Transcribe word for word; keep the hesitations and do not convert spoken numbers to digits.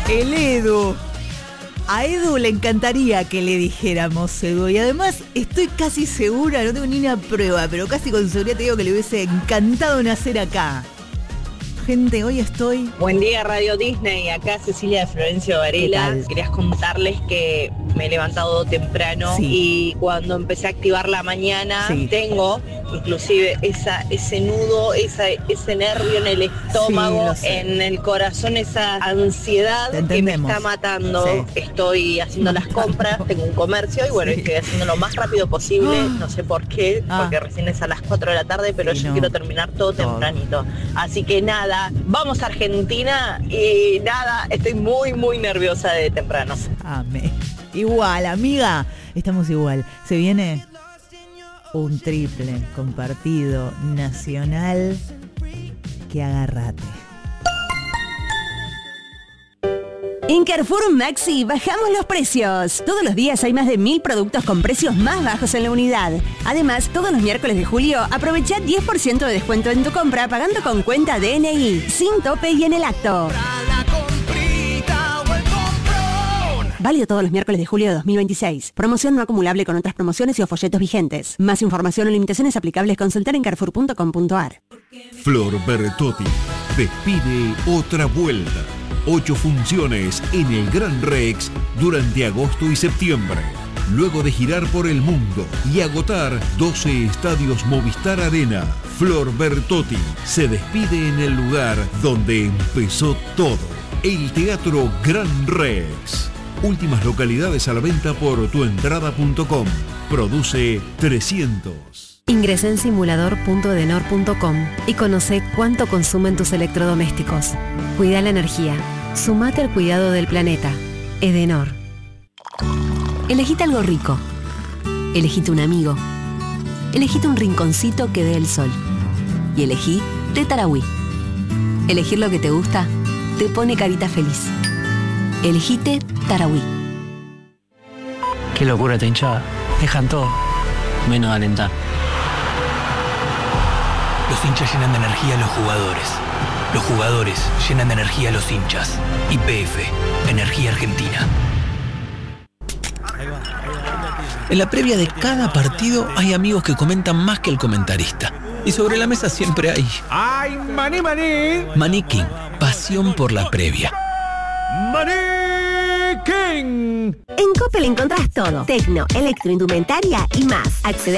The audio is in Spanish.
El Edu. A Edu le encantaría que le dijéramos, Edu. Y además estoy casi segura, no tengo ni una prueba, pero casi con seguridad te digo que le hubiese encantado nacer acá. Gente, hoy estoy... Buen día, Radio Disney. Acá Cecilia de Florencio Varela. Querías contarles que me he levantado temprano sí. y cuando empecé a activar la mañana sí. tengo inclusive esa, ese nudo, esa, ese nervio en el estómago, sí, en el corazón, esa ansiedad que me está matando. Sí. Estoy haciendo las compras, tengo un comercio y bueno, sí. estoy haciendo lo más rápido posible. Oh. No sé por qué, ah. porque recién es a las cuatro de la tarde, pero sí, yo no. quiero terminar todo, todo tempranito. Así que nada, vamos a Argentina y nada, estoy muy, muy nerviosa de temprano. Amén. Igual, amiga, estamos igual. Se viene un triple compartido nacional que agárrate. En Carrefour Maxi bajamos los precios. Todos los días hay más de mil productos con precios más bajos en la unidad. Además, todos los miércoles de julio aprovecha diez por ciento de descuento en tu compra pagando con cuenta D N I, sin tope y en el acto. Válido todos los miércoles de julio de dos mil veintiséis. Promoción no acumulable con otras promociones y o folletos vigentes. Más información o limitaciones aplicables consultar en carrefour punto com punto a r. Flor Bertotti despide otra vuelta. Ocho funciones en el Gran Rex durante agosto y septiembre. Luego de girar por el mundo y agotar doce estadios Movistar Arena, Flor Bertotti se despide en el lugar donde empezó todo. El Teatro Gran Rex. Últimas localidades a la venta por tuentrada punto com. Produce trescientos. Ingresa en simulador punto edenor punto com y conoce cuánto consumen tus electrodomésticos. Cuida la energía. Sumate al cuidado del planeta. Edenor. Elegite algo rico. Elegite un amigo. Elegite un rinconcito que dé el sol. Y elegí Té Tarahui. Elegir lo que te gusta te pone carita feliz. Elegite Tarahui. Qué locura esta hinchada. Dejan todo, menos de alentar. Los hinchas llenan de energía a los jugadores. Los jugadores llenan de energía a los hinchas. Y P F, Energía Argentina. En la previa de cada partido hay amigos que comentan más que el comentarista. Y sobre la mesa siempre hay... ¡Ay, maní, maní! Maní King, pasión por la previa. ¡Maní King! En Coppel encontrás todo. Tecno, electroindumentaria y más. Accede